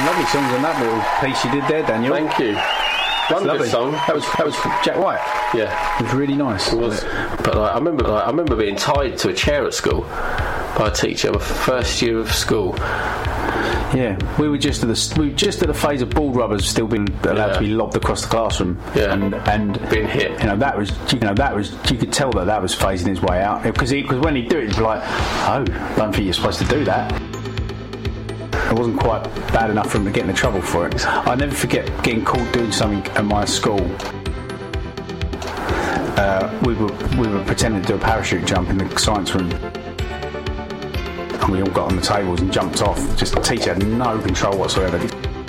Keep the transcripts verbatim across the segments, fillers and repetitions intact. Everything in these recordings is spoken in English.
lovely songs on that little piece you did there, Daniel. Thank you. One good song. That was that was Jack White. Yeah, it was really nice. It was. But like, I remember, like, I remember being tied to a chair at school by a teacher. My first year of school. Yeah, we were just at the we were just at the phase of ball rubbers still being allowed yeah. to be lobbed across the classroom. Yeah, and and being hit. You know that was you know that was you could tell that that was phasing his way out because because when he'd do it, he'd be like, oh, I don't think you're supposed to do that. It wasn't quite bad enough for him to get into trouble for it. I never forget getting caught doing something at my school. Uh, we were we were pretending to do a parachute jump in the science room. And we all got on the tables and jumped off. Just the teacher had no control whatsoever.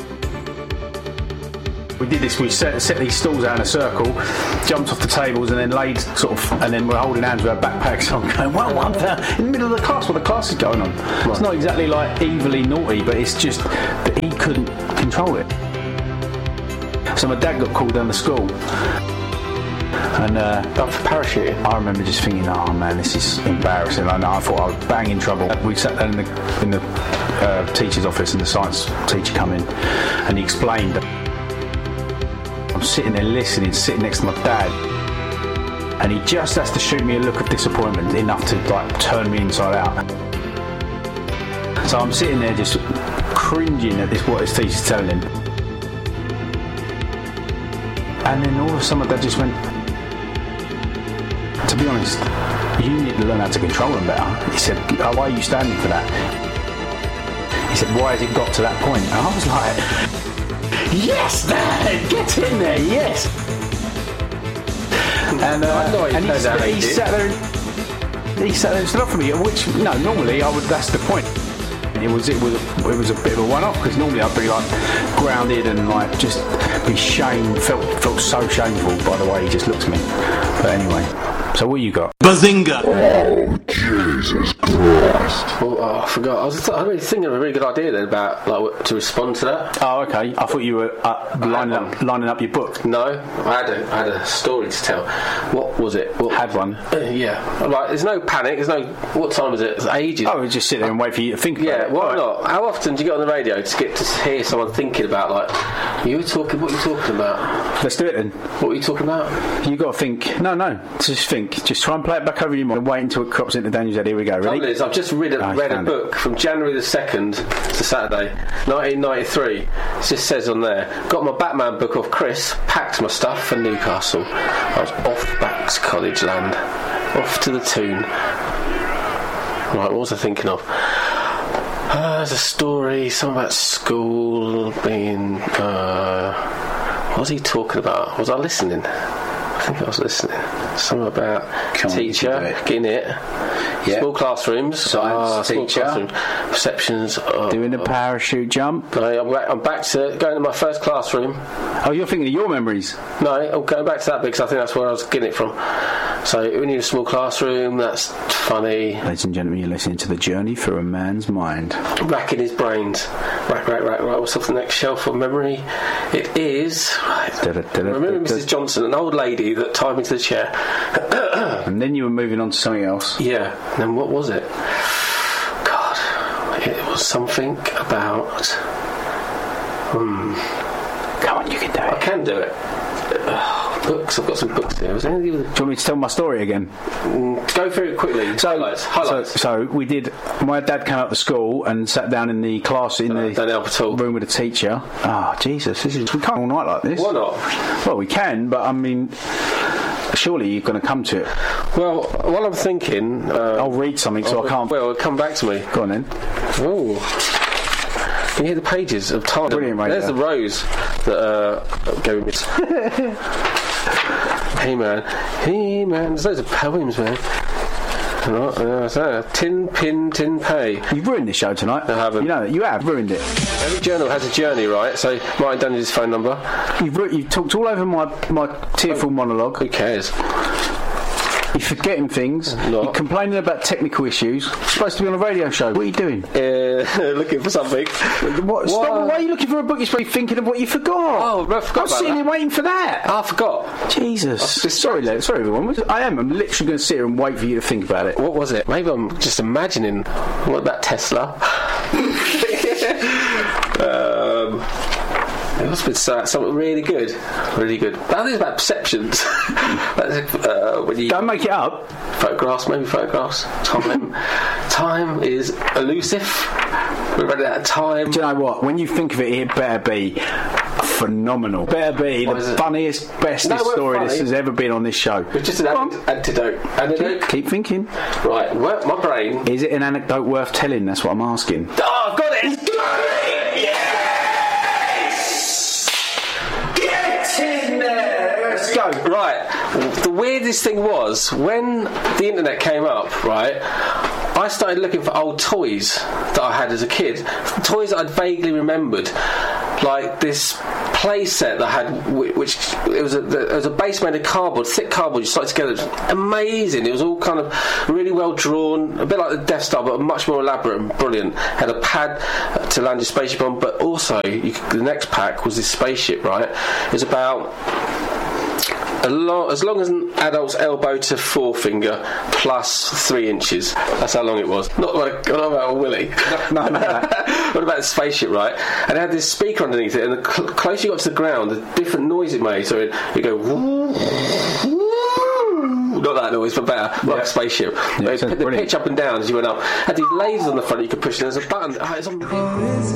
We did this, we set, set these stools out in a circle, jumped off the tables and then laid sort of, and then we're holding hands with our backpacks on going, well, one down in the middle of the class while the class is going on. Right. It's not exactly like evilly naughty, but it's just that he couldn't control it. So my dad got called down to school. And uh, oh, for parachuting. I remember just thinking, oh man, this is embarrassing. I know, I thought I was bang in trouble. We sat down in the, in the uh, teacher's office and the science teacher come in and he explained that I'm sitting there listening, sitting next to my dad, and he just has to shoot me a look of disappointment enough to like turn me inside out. So I'm sitting there just cringing at this what his teacher's telling him. And then all of a sudden my dad just went, to be honest, you need to learn how to control them better. He said, oh, why are you standing for that? He said, why has it got to that point? And I was like, yes, Dad, get in there, yes. And, uh, and he, he sat there, he sat there and stood up for me. Which, no, normally I would. That's the point. It was, it was, it was a bit of a one-off because normally I'd be like grounded and like just be shamed. Felt, felt so shameful by the way he just looked at me. But anyway, so what you got? Bazinga! Oh, Jesus Christ! Well, oh, I forgot. I was, th- I was thinking of a really good idea then about like to respond to that. Oh, okay. I thought you were uh, lining up, lining up your book. No, I had a, I had a story to tell. What was it? What, had one. Uh, yeah. Like, there's no panic. There's no. What time is it? It's ages. Oh, we just sit there and wait for you to think. About yeah. it. Why right. not? How often do you get on the radio to get to hear someone thinking about like you were talking? What are you talking about? Let's do it then. What are you talking about? You got to think. No, no. Just think. Just try and play it back over your mind and wait until it crops into Daniel's head. Here we go. Ready? Is, I've just read a, oh, read a book it. from January the second to Saturday, nineteen ninety-three. It just says on there, got my Batman book off Chris, packed my stuff for Newcastle. I was off back to college land, off to the Toon. Right, what was I thinking of? Uh, there's a story, something about school being. Uh, what was he talking about? Was I listening? I think I was listening. Something about Come teacher on, getting it. Yep. Small classrooms. Science oh, teacher. Classroom, perceptions. Oh, Doing a parachute jump. No, I'm, back, I'm back to going to my first classroom. Oh, you're thinking of your memories? No, I'm going back to that because I think that's where I was getting it from. So we need a small classroom. That's funny. Ladies and gentlemen, you're listening to The Journey Through a Man's Mind. Racking his brains. Rack, rack, rack, right. What's off the next shelf of memory? It is. Right. Da, da, da, da, remember da, da, Missus Johnson, an old lady that tied me to the chair. And then you were moving on to something else. Yeah. And then what was it? God. It was something about. Hmm. Come on, you can do it. I can do it. Oh, books. I've got some books here. Was there anything with... Do you want me to tell my story again? Mm, go through it quickly. So, highlights. Highlights. So, so we did. My dad came out to school and sat down in the class in uh, the don't help at all. room with the teacher. Oh, Jesus! This is we can't all night like this. Why not? Well, we can, but I mean, surely you're going to come to it. Well, while I'm thinking, uh, I'll read something so I'll, I can't. Well, come back to me. Go on then. Oh. Can you hear the pages of time? Brilliant, right There's there. the rose that uh, gave me. Hey man, hey man. There's loads of poems, man. Right, uh, so, tin, pin, tin, pay. You've ruined this show tonight. I haven't. You know that. You have ruined it. Every journal has a journey, right? So, write down his phone number. You've, ru- you've talked all over my, my tearful monologue. Who cares? You're forgetting things. Not. You're complaining about technical issues. You're supposed to be on a radio show. What are you doing? Uh, looking for something. What? Stop, why are you looking for a book? You're supposed to be thinking of what you forgot. Oh, I forgot I was about sitting that. here waiting for that. Oh, I forgot. Jesus. Sorry, Les. Sorry, everyone. I am. I'm literally going to sit here and wait for you to think about it. What was it? Maybe I'm just imagining. What about Tesla? um, It must have been so, something really good, really good. But I think it's about perceptions. That's, uh, when you Don't make it up. Photographs, maybe photographs. Time, time is elusive. We're running out of time. Do you know what? When you think of it, it better be phenomenal. Better be What the is it? funniest, bestest No, we're story funny. this has ever been on this show. It's just an Go on. ant- antidote. Antidote. Keep, keep thinking. Right, work my brain. Is it an anecdote worth telling? That's what I'm asking. Oh, I've got it! Get in there! Let's go. Right, the weirdest thing was when the internet came up, right, I started looking for old toys that I had as a kid, toys that I'd vaguely remembered, like this play set that had, which it was a, it was a base made of cardboard, thick cardboard. You slide together, it was amazing. It was all kind of really well drawn, a bit like the Death Star, but much more elaborate and brilliant. Had a pad to land your spaceship on, but also you could, the next pack was this spaceship. Right, it was about. A long, as long as an adult's elbow to forefinger plus three inches. That's how long it was. Not like not about a willy. No, no, no. What about the spaceship, right? And it had this speaker underneath it, and the cl- closer you got to the ground, the different noise it made. So it you go. Woo, woo, not that noise, but better, like Yeah. a spaceship. Yeah, But it sounds the brilliant. pitch up and down as you went up. Had these lasers on the front you could push, and there's a button. Oh, it's on-